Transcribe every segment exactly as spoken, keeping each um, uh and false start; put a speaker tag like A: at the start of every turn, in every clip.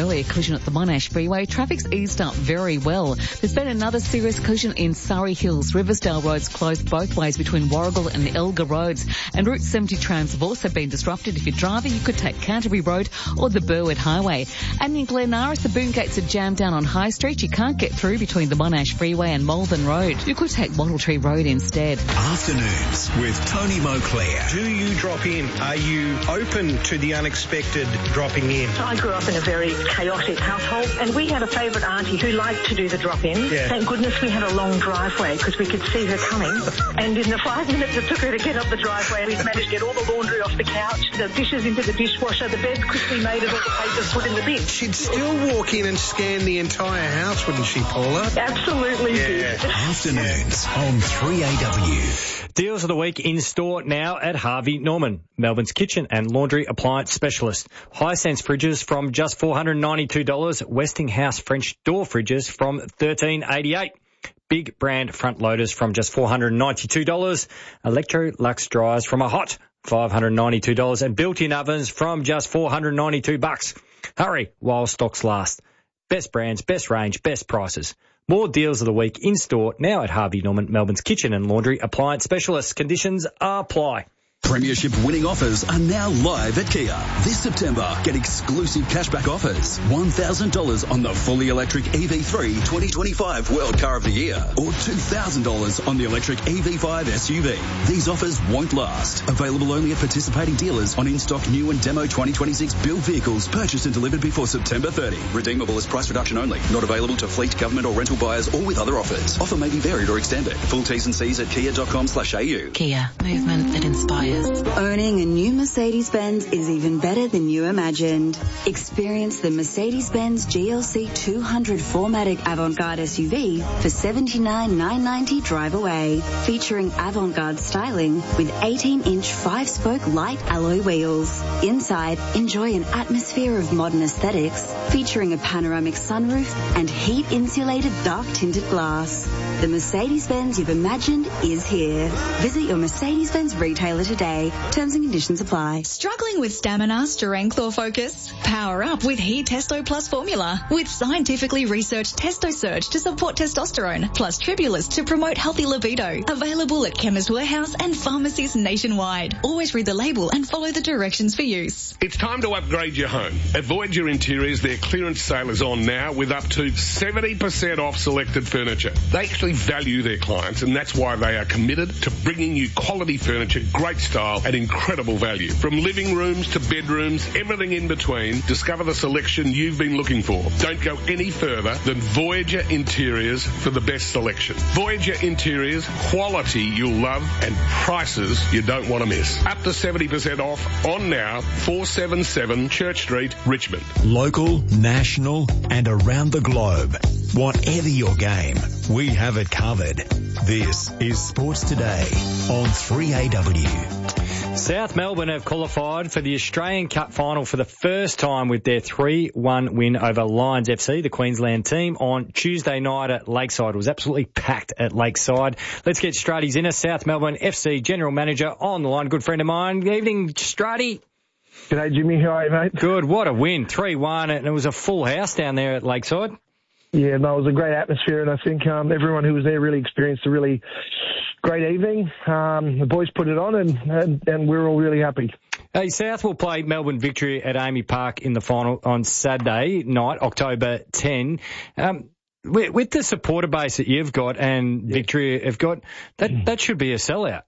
A: earlier collision at the Monash Freeway. Traffic's eased up very well. There's been another serious collision in Surrey Hills. Riversdale Road's closed both ways between Warrigal and Elgar Roads. And Route seventy trams have also been disrupted. If you're driving, you could take Canterbury Road or the Burwood Highway. And in Glenaris, the boom gates are jammed down on High Street. You can't get through between the Monash Freeway and Malvern Road. You could take Wattle Tree Road instead.
B: Afternoons with Tony Moclair.
C: Do you drop in? Are you open to the unexpected dropping in?
D: I grew up in a very chaotic household, and we had a favourite auntie who liked to do the drop-in.
C: Yeah.
D: Thank goodness we had a long driveway because we could see her coming. And in the five minutes it took her to get up the driveway, we managed to get all the laundry off the couch, the dishes into the dishwasher, the beds quickly made, and all the papers put in the bin.
C: She'd still walk in and scan the entire house, wouldn't she, Paula?
D: Absolutely
C: Yeah.
D: did.
B: Afternoons on three A W.
E: Deals of the week in store now at Harvey Norman, Melbourne's kitchen and laundry appliance specialist. Hisense fridges from just four hundred ninety-two dollars. Westinghouse French door fridges from thirteen dollars eighty-eight. Big brand front loaders from just four hundred ninety-two dollars. Electrolux dryers from a hot five hundred ninety-two dollars. And built-in ovens from just four hundred ninety-two bucks. Hurry while stocks last. Best brands, best range, best prices. More deals of the week in store now at Harvey Norman, Melbourne's kitchen and laundry appliance specialist. Conditions apply.
F: Premiership winning offers are now live at Kia. This September, get exclusive cashback offers. one thousand dollars on the fully electric E V three twenty twenty-five World Car of the Year or two thousand dollars on the electric E V five S U V. These offers won't last. Available only at participating dealers on in-stock new and demo twenty twenty-six build vehicles purchased and delivered before September thirtieth. Redeemable as price reduction only. Not available to fleet, government or rental buyers or with other offers. Offer may be varied or extended. Full T's and C's at kia.com slash AU.
G: Kia, movement that inspires.
H: Owning a new Mercedes-Benz is even better than you imagined. Experience the Mercedes-Benz G L C two hundred four matic Avant-Garde S U V for seventy-nine thousand nine hundred ninety dollars drive away. Featuring avant-garde styling with eighteen inch five-spoke light alloy wheels. Inside, enjoy an atmosphere of modern aesthetics featuring a panoramic sunroof and heat-insulated dark-tinted glass. The Mercedes-Benz you've imagined is here. Visit your Mercedes-Benz retailer today. Terms and conditions apply.
I: Struggling with stamina, strength or focus? Power up with He Testo Plus formula. With scientifically researched Testo Surge to support testosterone, plus Tribulus to promote healthy libido. Available at Chemist Warehouse and pharmacies nationwide. Always read the label and follow the directions for use.
J: It's time to upgrade your home. At Voyager Interiors, their clearance sale is on now with up to seventy percent off selected furniture. They actually value their clients, and that's why they are committed to bringing you quality furniture, great style at incredible value. From living rooms to bedrooms, everything in between, discover the selection you've been looking for. Don't go any further than Voyager Interiors for the best selection. Voyager Interiors, quality you'll love and prices you don't want to miss. Up to seventy percent off on now, four seventy-seven Church Street, Richmond.
B: Local, national and around the globe. Whatever your game, we have it covered. This is Sports Today on three A W.
E: South Melbourne have qualified for the Australian Cup final for the first time with their three one win over Lions F C, the Queensland team, on Tuesday night at Lakeside. It was absolutely packed at Lakeside. Let's get Struddy's in, a South Melbourne F C General Manager on the line. Good friend of mine. Good evening, Struddy.
K: G'day, Jimmy. How are you, mate?
E: Good. What a win. three one, and it was a full house down there at Lakeside.
K: Yeah, no, it was a great atmosphere, and I think um, everyone who was there really experienced a really great evening. Um, the boys put it on, and, and, and we're all really happy.
E: Hey, South will play Melbourne Victory at Amy Park in the final on Saturday night, October tenth. Um, with, with the supporter base that you've got and yeah. Victory have got, that, that should be a sellout.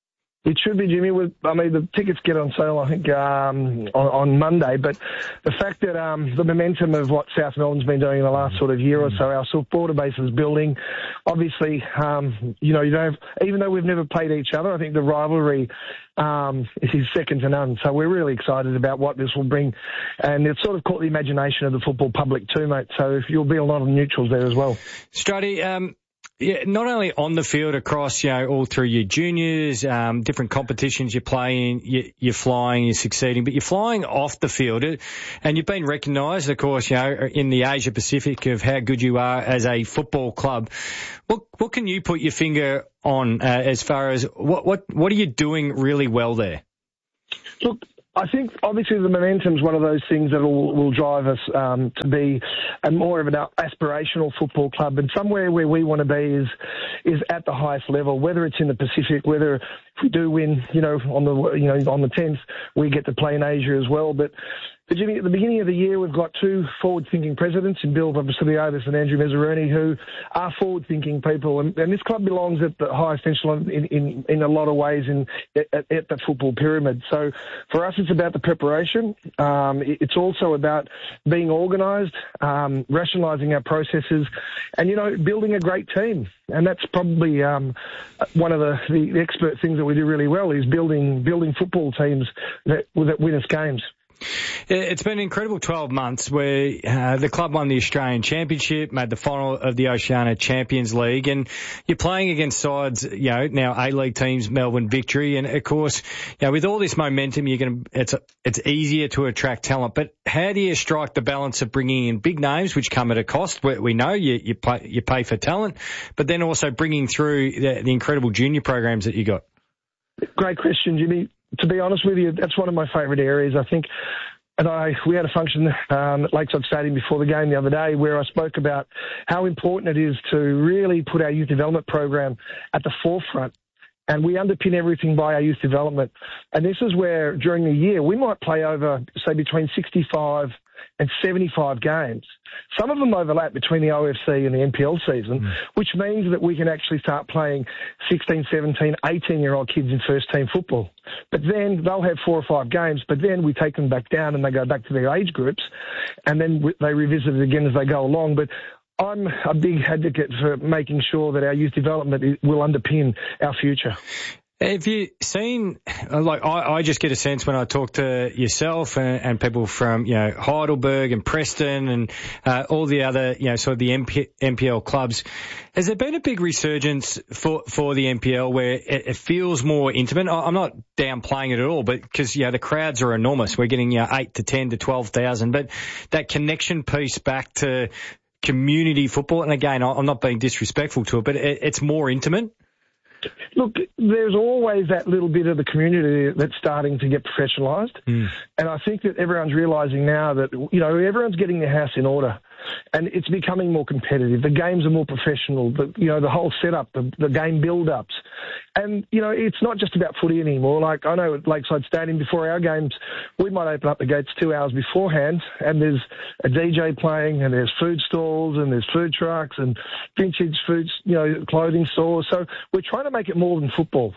K: It should be, Jimmy. I mean, the tickets get on sale, I think, um, on, on Monday. But the fact that um, the momentum of what South Melbourne's been doing in the last sort of year or so, our supporter base is building. Obviously, um, you know, you don't have, even though we've never played each other, I think the rivalry um, is second to none. So we're really excited about what this will bring. And it's sort of caught the imagination of the football public too, mate. So you'll be a lot of neutrals there as well.
E: Struddy, um yeah, not only on the field, across, you know, all through your juniors, um, different competitions you play in, you, you're flying, you're succeeding, but you're flying off the field, and you've been recognised, of course, you know, in the Asia Pacific of how good you are as a football club. What what can you put your finger on uh, as far as what what what are you doing really well there?
K: Look, I think obviously the momentum is one of those things that will, will drive us um, to be a more of an aspirational football club, and somewhere where we want to be is is at the highest level. Whether it's in the Pacific, whether if we do win, you know, on the you know on the tenth, we get to play in Asia as well. But But Jimmy, at the beginning of the year, we've got two forward-thinking presidents in Bill Vasiliotis and Andrew Mezzaroni, who are forward-thinking people. And, and this club belongs at the highest echelon in, in, in a lot of ways in, at, at the football pyramid. So for us, it's about the preparation. Um, it's also about being organised, um, rationalising our processes, and, you know, building a great team. And that's probably um, one of the, the expert things that we do really well is building building football teams that, that win us games.
E: It's been an incredible twelve months where uh, the club won the Australian Championship, made the final of the Oceania Champions League, and you're playing against sides, you know, now A-League teams, Melbourne Victory, and of course, you know, with all this momentum, you're going to, it's it's easier to attract talent. But how do you strike the balance of bringing in big names, which come at a cost? We, we know you you pay, you pay for talent, but then also bringing through the, the incredible junior programs that you got.
K: Great question, Jimmy. To be honest with you, that's one of my favourite areas. I think, and I we had a function um, at Lakeside Stadium before the game the other day where I spoke about how important it is to really put our youth development program at the forefront. And we underpin everything by our youth development. And this is where, during the year, we might play over, say, between sixty-five and seventy-five games. Some of them overlap between the O F C and the N P L season, mm. which means that we can actually start playing sixteen, seventeen, eighteen-year-old kids in first-team football. But then they'll have four or five games, but then we take them back down and they go back to their age groups, and then they revisit it again as they go along. But I'm a big advocate for making sure that our youth development will underpin our future.
E: Have you seen, like, I, I just get a sense when I talk to yourself and, and people from, you know, Heidelberg and Preston and uh, all the other, you know, sort of the M P, N P L clubs, has there been a big resurgence for, for the N P L where it, it feels more intimate? I'm not downplaying it at all, but because, you know, the crowds are enormous. We're getting, you know, eight to ten to twelve thousand, but that connection piece back to community football, and again, I'm not being disrespectful to it, but it, it's more intimate.
K: Look, there's always that little bit of the community that's starting to get professionalised. Mm. And I think that everyone's realising now that, you know, everyone's getting their house in order. And it's becoming more competitive. The games are more professional. The, you know, the whole setup, the, the game build-ups. And, you know, it's not just about footy anymore. Like, I know at Lakeside Stadium, before our games, we might open up the gates two hours beforehand, and there's a D J playing, and there's food stalls, and there's food trucks, and vintage foods, you know, clothing stores. So we're trying to make it more than football.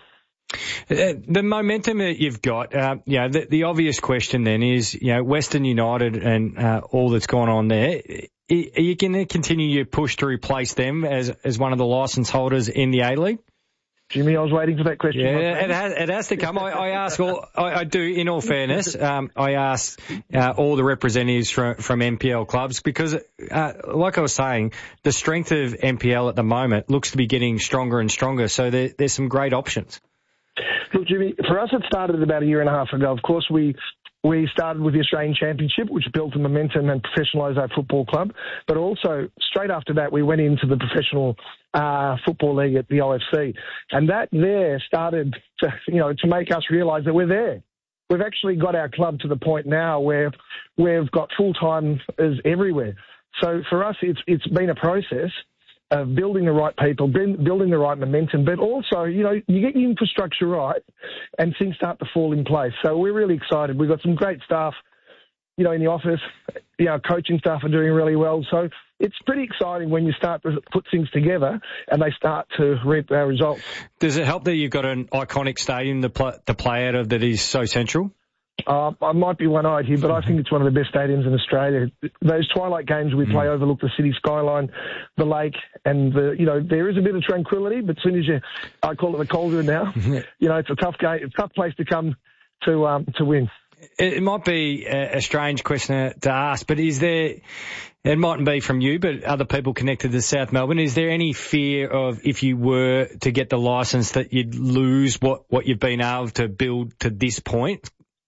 E: Uh, the momentum that you've got, uh, you know, the, the obvious question then is, you know, Western United and uh, all that's gone on there, are you going to continue your push to replace them as as one of the licence holders in the A-League?
K: Jimmy, I was waiting for that question.
E: Yeah, it has, it has to come. I, I ask all, I, I do, in all fairness, um, I ask uh, all the representatives from, from N P L clubs because, uh, like I was saying, the strength of N P L at the moment looks to be getting stronger and stronger, so there, there's some great options.
K: Look, Jimmy, for us it started about a year and a half ago. Of course, we we started with the Australian Championship, which built a momentum and professionalised our football club. But also, straight after that, we went into the professional uh, football league at the O F C. And that there started to, you know, to make us realise that we're there. We've actually got our club to the point now where we've got full-timers everywhere. So for us, it's it's been a process of building the right people, building the right momentum, but also, you know, you get your infrastructure right and things start to fall in place. So we're really excited. We've got some great staff, you know, in the office. You know, coaching staff are doing really well. So it's pretty exciting when you start to put things together and they start to reap our results.
E: Does it help that you've got an iconic stadium to play, to play out of that is so central?
K: Uh, I might be one-eyed here, but I think it's one of the best stadiums in Australia. Those twilight games we play mm. overlook the city skyline, the lake, and the, you know, there is a bit of tranquility, but as soon as you, I call it the Cauldron now, you know, it's a tough game, it's a tough place to come to, um, to win.
E: It might be a strange question to ask, but is there, it mightn't be from you, but other people connected to South Melbourne, is there any fear of if you were to get the licence that you'd lose what, what you've been able to build to this point?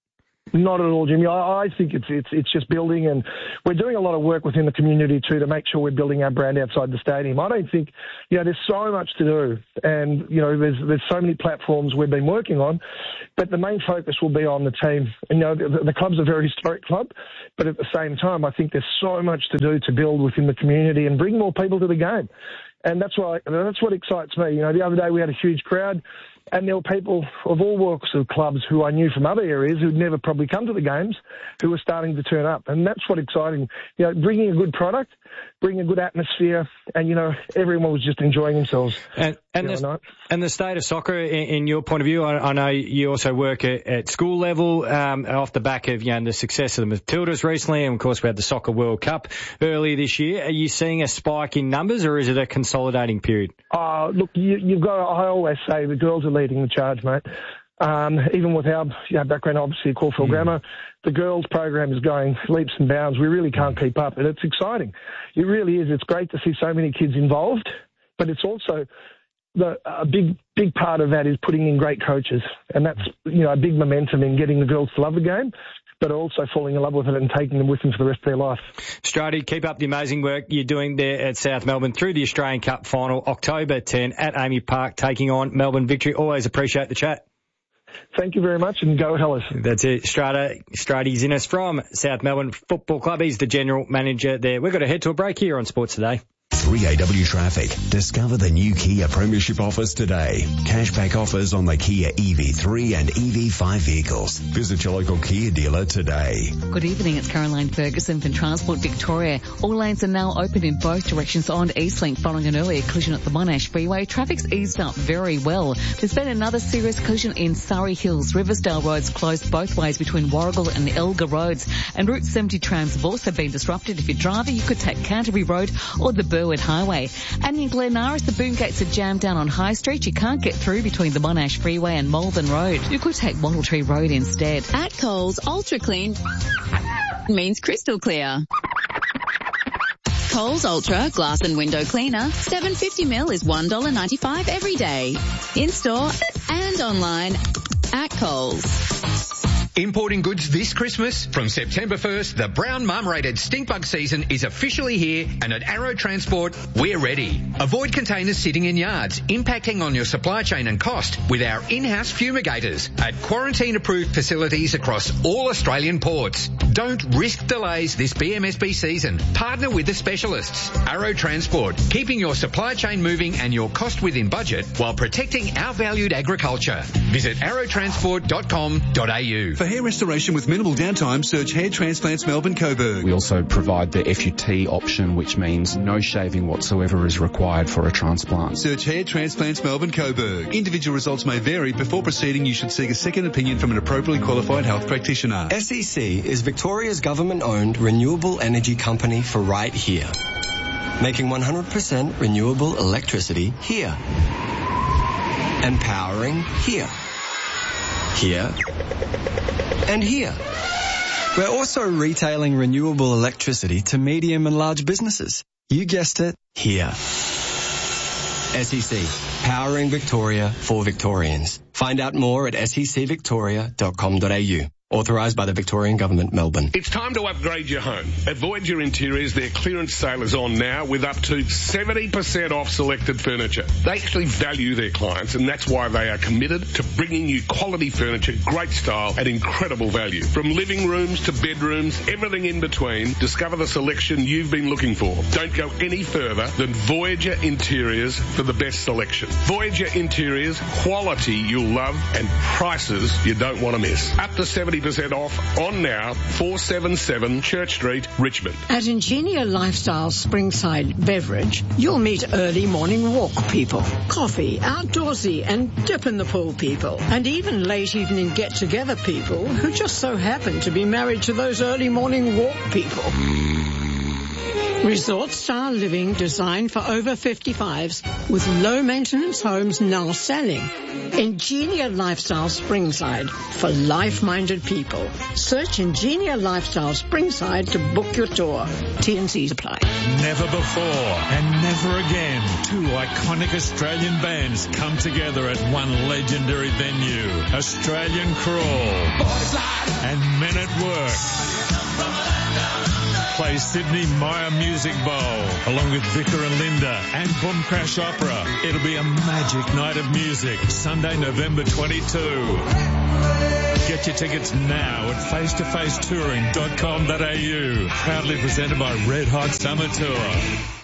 K: Not at all, Jimmy. I, I think it's it's it's just building, and we're doing a lot of work within the community too to make sure we're building our brand outside the stadium. I don't think, you know, there's so much to do, and you know, there's there's so many platforms we've been working on, but the main focus will be on the team. And, you know, the, the club's a very historic club, but at the same time, I think there's so much to do to build within the community and bring more people to the game, and that's why that's what excites me. You know, the other day we had a huge crowd. And there were people of all walks of clubs who I knew from other areas who'd never probably come to the games who were starting to turn up. And that's what exciting, you know, bringing a good product, bringing a good atmosphere, and, you know, everyone was just enjoying themselves.
E: And, and, the, and the state of soccer, in, in your point of view, I, I know you also work at, at school level, um, off the back of, you know, the success of the Matildas recently, and of course we had the Soccer World Cup earlier this year. Are you seeing a spike in numbers, or is it a consolidating period?
K: Uh, look, you, you've got to, I always say the girls are leading the charge, mate. Um, even with our, you know, background, obviously, at Caulfield mm. Grammar, the girls' program is going leaps and bounds. We really can't keep up, and it's exciting. It really is. It's great to see so many kids involved, but it's also the, a big, big part of that is putting in great coaches, and that's, you know, a big momentum in getting the girls to love the game, but also falling in love with it and taking them with them for the rest of their life.
E: Strady, keep up the amazing work you're doing there at South Melbourne through the Australian Cup final, October tenth at Amy Park, taking on Melbourne Victory. Always appreciate the chat.
K: Thank you very much, and go Hellas.
E: That's it. Strada, Strady Zinnes from South Melbourne Football Club. He's the general manager there. We've got to head to a break here on Sports Today.
B: three A W Traffic. Discover the new Kia Premiership offers today. Cashback offers on the Kia E V three and E V five vehicles. Visit your local Kia dealer today.
A: Good evening, it's Caroline Ferguson from Transport Victoria. All lanes are now open in both directions on Eastlink following an earlier collision at the Monash Freeway. Traffic's eased up very well. There's been another serious collision in Surrey Hills. Riversdale Road's closed both ways between Warrigal and Elgar Roads, and Route seventy trams have also been disrupted. If you're a driver, you could take Canterbury Road or the Burwood Highway. And in Glen Iris, the boom gates are jammed down on High Street. You can't get through between the Monash Freeway and Malvern Road. You could take Wattle Tree Road instead.
L: At Coles, Ultra Clean means crystal clear. Coles Ultra Glass and Window Cleaner, seven hundred fifty milliliters is one dollar ninety-five every day. In store and online at Coles.
M: Importing goods this Christmas? From September first, the brown mum-rated stinkbug season is officially here, and at Arrow Transport, we're ready. Avoid containers sitting in yards, impacting on your supply chain and cost with our in-house fumigators at quarantine-approved facilities across all Australian ports. Don't risk delays this B M S B season. Partner with the specialists. Arrow Transport, keeping your supply chain moving and your cost within budget while protecting our valued agriculture. Visit arrow transport dot com dot a u.
N: For hair restoration with minimal downtime, search Hair Transplants Melbourne Coburg.
O: We also provide the F U T option, which means no shaving whatsoever is required for a transplant.
N: Search Hair Transplants Melbourne Coburg. Individual results may vary. Before proceeding, you should seek a second opinion from an appropriately qualified health practitioner.
P: S E C is Victoria's government-owned renewable energy company for right here. Making one hundred percent renewable electricity here. And powering here. Here. And here. We're also retailing renewable electricity to medium and large businesses. You guessed it, here. S E C, powering Victoria for Victorians. Find out more at s e c victoria dot com dot a u. Authorised by the Victorian Government, Melbourne.
J: It's time to upgrade your home. At Voyager Interiors, their clearance sale is on now with up to seventy percent off selected furniture. They actually value their clients, and that's why they are committed to bringing you quality furniture, great style, at incredible value. From living rooms to bedrooms, everything in between, discover the selection you've been looking for. Don't go any further than Voyager Interiors for the best selection. Voyager Interiors, quality you'll love, and prices you don't want to miss. Up to seventy percent off on now, four seventy-seven Church Street, Richmond.
Q: At Ingenia Lifestyle Springside Beverage, you'll meet early morning walk people, coffee, outdoorsy and dip in the pool people, and even late evening get-together people who just so happen to be married to those early morning walk people. Resort-style living designed for over fifty-fives with low-maintenance homes now selling. Ingenia Lifestyle Springside for life-minded people. Search Ingenia Lifestyle Springside to book your tour. T and C's apply.
R: Never before and never again, two iconic Australian bands come together at one legendary venue. Australian Crawl and Men at Work play Sydney Myer Music Bowl along with Vicar and Linda and Boom Crash Opera. It'll be a magic night of music, Sunday, November twenty-second. Get your tickets now at face to face touring dot com dot a u. Proudly presented by Red Hot Summer Tour.